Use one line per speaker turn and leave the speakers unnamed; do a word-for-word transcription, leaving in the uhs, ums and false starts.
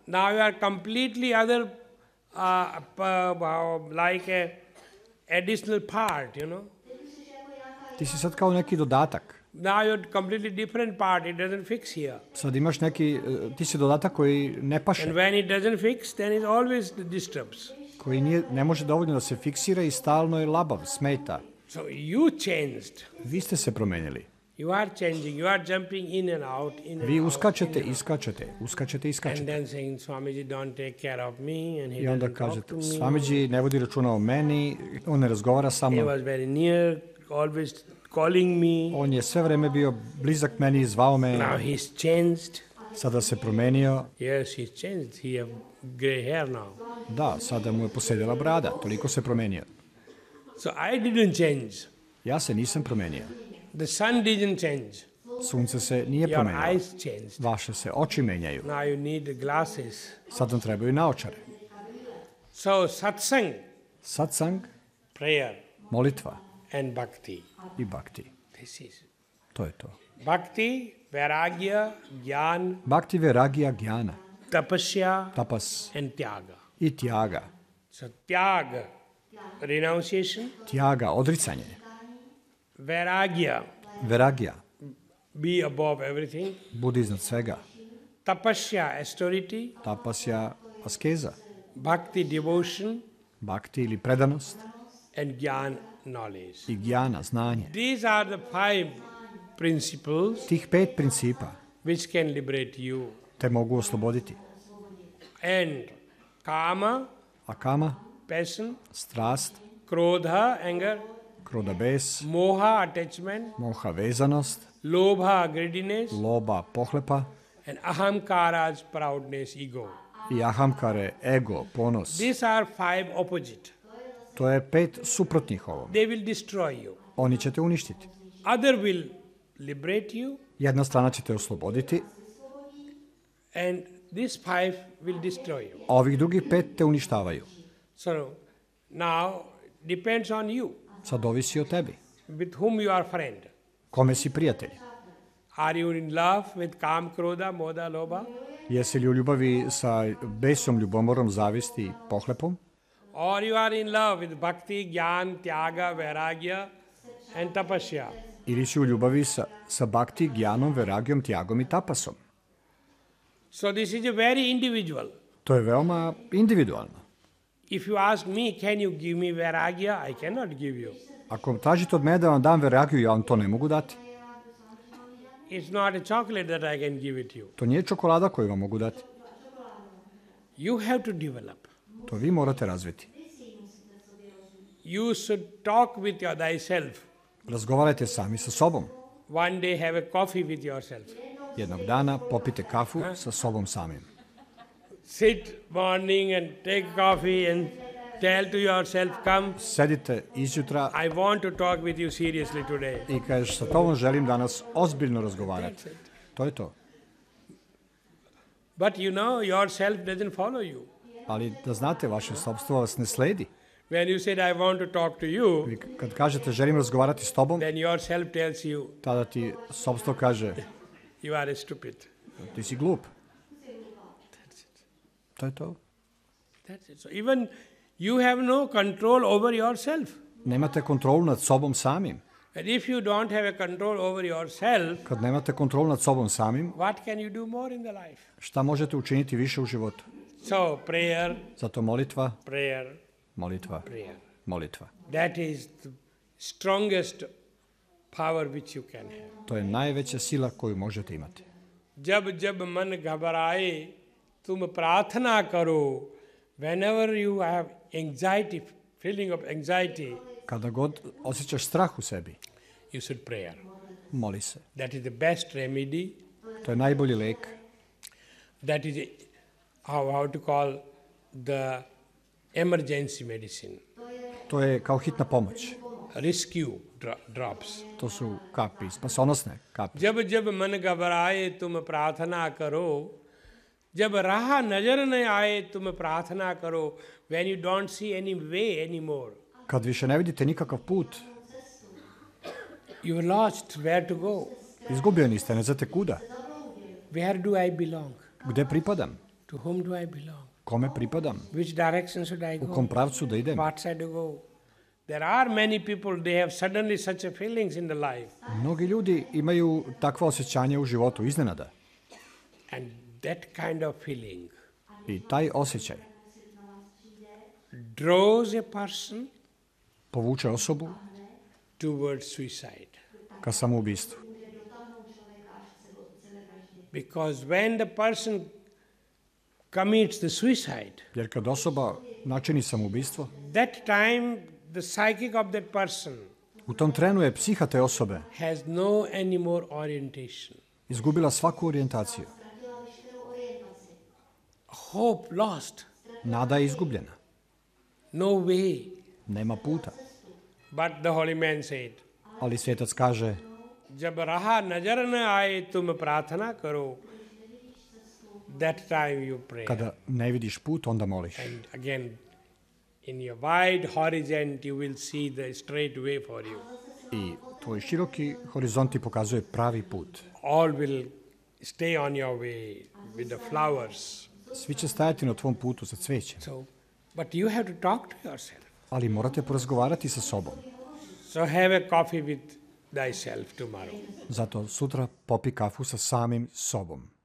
Now you are completely other, uh, uh, like a additional part, you know.
Ti si sad kao neki dodatak.
Now you're completely different part. It doesn't fix here.
Sad imaš neki, ti si dodatak koji ne paše.
And when it doesn't fix, then it always disturbs.
Koji nije, ne može dovoljno da se fiksira i stalno je labav, smeta.
So you changed.
Vi ste se promenili.
You are changing. You are jumping in and out. In and
Vi
out,
uskačete,
in and
iskačete, uskačete,
And
iskačete.
then saying, Swamiji, don't take care of me. And he
I onda
doesn't talk
kažete,
to me.
Swamiji ne vodi računa o meni, on ne razgovara sa
He
mnom.
was very near, always calling me.
On je sve vreme bio blizak meni, zvao me.
Now he's changed.
Sada se promenio.
Yes, he's changed. He have gray hair now.
Da, sada mu je posedela brada, toliko se promenio.
So I didn't change.
Ja se nisam promenio.
The sun didn't change.
Sunce se nije
Your
promenilo.
eyes changed.
Vaše se oči menjaju.
Now you need glasses.
Sad vam trebaju naočare.
So satsang,
Satsang,
prayer,
molitva
and bhakti.
i bhakti.
This is
To je to.
bhakti, vairagya, jnana,
Bhakti, vairagya, jnana,
tapasya,
tapas
and tyaga.
i tyaga.
So tyaga, renunciation,
Tyaga, odricanje.
vairagya,
Vairagya,
be above everything.
budi iznad svega.
Tapasya, austerity.
Tapasya, askeza.
Bhakti, devotion.
Bhakti ili predanost.
And jnana, knowledge.
I jnana, znanje.
These are the five principles
Tih pet principa
which can liberate you.
te mogu osloboditi.
And kama,
A kama,
passion,
strast,
krodha, anger,
kroda bes,
moha, attachment,
moha vezanost,
lobha, greediness,
loba pohlepa
and ahamkara's proudness, ego.
i ahamkare, ego, ponos.
These are five opposite.
To je pet suprotnih ovom.
They will destroy you.
Oni će te uništiti.
Other will liberate you,
Jedna strana će te osloboditi,
and these five will destroy you.
a ovih drugih pet te uništavaju.
So now depends on you,
Sad ovisi o tebi.
with whom you are friend.
Kome si prijatelj?
Are you in love with kam, krodha, moda, lobha?
Jesi li u ljubavi sa besom, ljubomorom, zavisti i pohlepom?
Or you are in love with bhakti, jnana, tyaga, vairagya, and tapasya?
Ili si u ljubavi sa, sa bhakti, gjanom, veragjom, tjagom i tapasom?
So this is a very individual.
To je veoma individualno.
If you ask me, can you give me vairagya? I cannot give you.
Ako tražite od mene da vam dam veragiju, ja vam to ne mogu dati.
It's not a chocolate that I can give it you.
To nije čokolada koju vam mogu dati.
You have to develop.
To vi morate razviti.
You should talk with your thyself.
Razgovarajte sami sa sobom.
One day have a coffee with yourself.
Jednog dana popite kafu sa sobom samim.
Sit morning and take coffee and tell to yourself, come,
Sedite izjutra
I want to talk with you seriously today.
i kažeš sa tobom želim danas ozbiljno razgovarati. To je to.
But you know, yourself doesn't follow you.
Ali da znate, vaše sobstvo vas ne sledi.
When you said, I want to talk to you,
Vi kad kažete želim razgovarati s tobom,
then yourself tells you,
tada ti sobstvo kaže
you are stupid.
ti si glup. To je to.
That's it. So even you have no control over yourself.
Nemate kontrolu nad sobom samim.
And if you don't have a control over yourself,
Kad nemate kontrolu nad sobom samim,
what can you do more in the life?
šta možete učiniti više u životu?
So prayer,
Zato molitva,
prayer,
molitva,
prayer.
molitva.
That is the strongest power which you can have.
To je najveća sila koju možete imati.
जब जब मन घबराए तुम प्रार्थना करो. Whenever you have anxiety, feeling of anxiety,
Kada god osjećaš strah u sebi,
you should prayer.
moli se.
That is the best remedy.
To je najbolji lek.
That is a, how, how to call the emergency medicine.
To je kao hitna pomoć.
Rescue dro- drops.
To su kapi, spasonosne kapi.
जब जब मन घबराए तुम प्रार्थना करो. जब राह नजर न आए तुम प्रार्थना करो. When you don't see any way anymore,
Kad više ne vidite nikakav put,
you are lost. Where to go?
izgubljeni ste, ne znate kuda.
Where do I belong?
Gde pripadam?
To whom do I belong?
Kome pripadam?
Which direction should I
U
go?
kom pravcu da idem?
What side to go? There are many people, they have suddenly such a feelings in the life.
Mnogi ljudi imaju takva osjećanja u životu iznenada.
And that kind of feeling
I taj osjećaj
draws a person
povuče osobu
towards suicide.
ka samoubistvu.
Because when the person commits the suicide,
Jer kad osoba načini samoubistvo,
that time the psychic of that person
u tom trenu je psiha te osobe
has no any more orientation.
izgubila svaku orijentaciju.
Hope lost,
Nada je izgubljena.
no way.
Nema puta.
But the holy man said,
Ali svetac kaže,
जब रहा नजर न आए तुम प्रार्थना करो, that time you pray.
kada ne vidiš put, onda moliš.
And again, in your wide horizon, you will see the straight way for you.
I tvoj široki horizont ti pokazuje pravi put.
All will stay on your way with the flowers.
Svi će stajati na tvom putu sa cvećem.
So, but you have to talk to yourself.
Ali morate porazgovarati sa sobom.
So have a coffee with thyself tomorrow.
Zato sutra popi kafu sa samim sobom.